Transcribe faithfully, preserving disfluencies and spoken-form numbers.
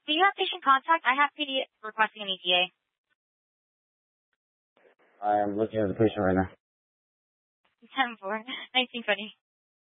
Do you have patient contact? I have P D requesting an E T A. I am looking at the patient right now. ten four, nineteen twenty.